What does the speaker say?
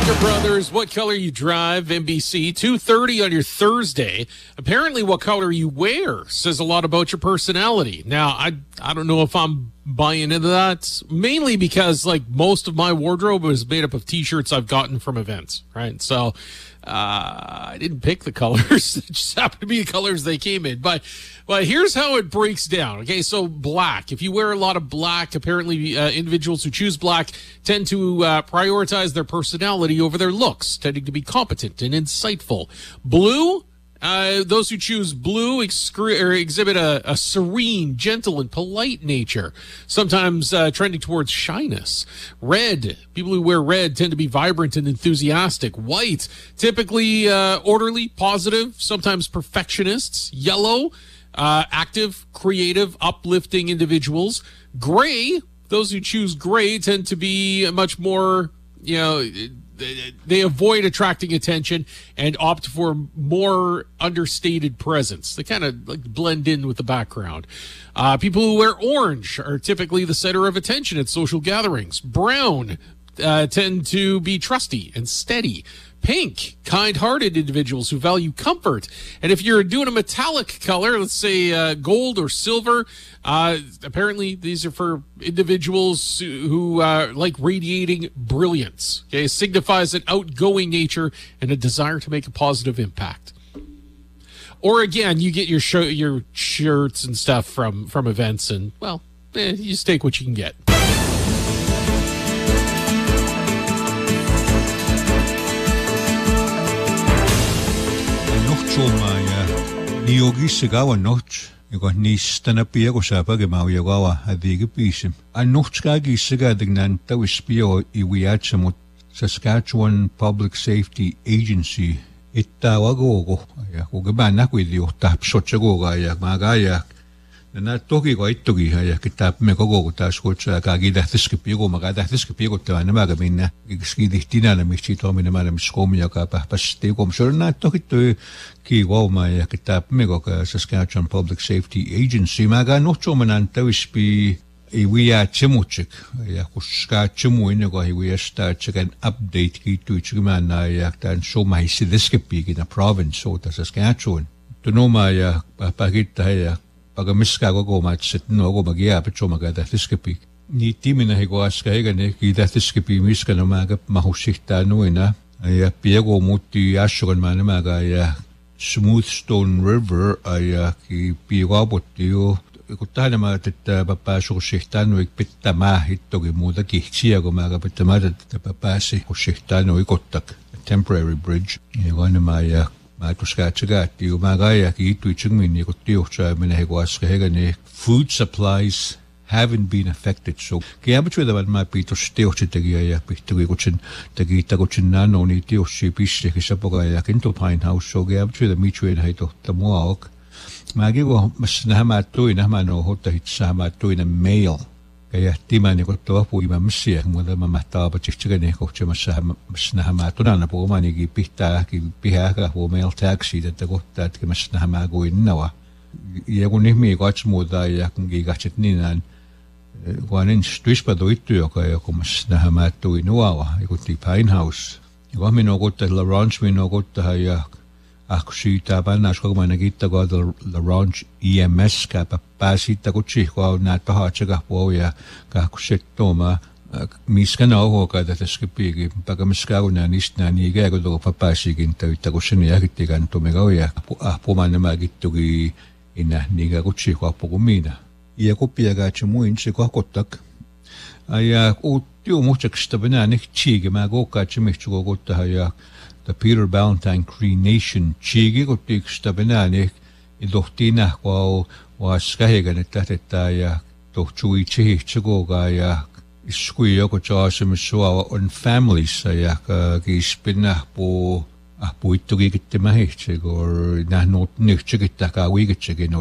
Younger Brothers, What Color You Drive, NBC, 2:30 on your Thursday. Apparently what color you wear says a lot about your personality. Now, I don't know if I'm buying into that, mainly because, like, most of my wardrobe is made up of T-shirts I've gotten from events, right? So I didn't pick the colors. It just happened to be the colors they came in. But here's how it breaks down. Okay, so black. If you wear a lot of black, apparently individuals who choose black tend to prioritize their personality over their looks, tending to be competent and insightful. Blue. Those who choose blue exhibit a serene, gentle, and polite nature, sometimes trending towards shyness. Red, people who wear red tend to be vibrant and enthusiastic. White, typically orderly, positive, sometimes perfectionists. Yellow, active, creative, uplifting individuals. Gray, those who choose gray tend to be much more, they avoid attracting attention and opt for more understated presence. They kind of like blend in with the background. People who wear orange are typically the center of attention at social gatherings. Brown tend to be trusty and steady. Pink, kind-hearted individuals who value comfort. And if you're doing a metallic color, let's say gold or silver, apparently these are for individuals who like radiating brilliance. Okay, it signifies an outgoing nature and a desire to make a positive impact. Or again, you get your shirts and stuff from events, and well, you just take what you can get. Niogisigawa noch, joka niistä pieko saapake maujogawa hadiga pisim. Annochkagisiga dignan tawispio iwiatsa mut Saskatchewan Public Safety Agency ittawagogo ja kugabana kuidio tapsotsagoga ja magaya. Na toki ko ittogi ja kitap me gogo taas kutsa kagida tiskipigo magada tiskipigo tana maga minna skidihtina na michito minna mala miskomia ka pasti kom sorna toki to ki goma ja kitap me go Saskatchewan Public Safety Agency maga nocho mananta wispi iwia chemuchik ja kuska chemu ine go iwia sta chicken update ki tu chimana ja tan so mai sidiskipigi na province so Saskatchewan to no ma ja pagita ja pag miska go matsit no go magia pecho magada tiskipi ni timina higo aska hegane ki da tiskipi miska no maga mahusikta noina ya piego muti ashogan mana maga ya Smooth Stone River ya ki piego botio kutana ma tetta papa susikta no pitta ma hittogi muuta kihtsiä go maga pitta ma tetta papa si susikta no ikottak temporary bridge ja gonna ya Matuskatsigati umagaya ki tuichingmini kutiocha menehiguaska hegane food supplies haven't been affected so kiabchu da ma pito stiochi tegia pitui kuchin tegita kuchin nano ni tiochi pisse kisapoga ya kinto pine house so kiabchu da michuen haito tamuak magigo masnahama tuina mano hotta hitsama tuina mail kaya timani ko to pu ima msia muda mamata pa chichigane ko chema masnahama tunana po mani ki pihta ki pihaga ho mail taxi da ko tat ki masnahama go innawa ye kun ihmi ko muda ya kun ki gachitninan wanin stuispa doittu joka ja kun masnahama tuinuwa ko ti pine house ko mino ko ta la ranch mino ko ta ya Aksita panas ko managita ko the ranch EMS ka pasita ko chiho na tahachaga po ya ka kusetoma miskana ho ka da skipigi pag miska ko na nisna ni ga ko do papasigin ta ko siya kitigan to mega ya po man magito gi ina ni ga ko chiho po kumina iya ko piaga chumuin si ko kotak aya o tio muchak stabana ni chigi mago ka chimichu ko ta ya the Peter Ballantyne Cree Nation chigi ko tiksta benani idohtina ko waskahigan itateta ya tohtui chihi chigoga ya iskuyo ko chasimsua on families ya ki spinna po itugi kittimahi chigor na not nihchigita ka wigitchigino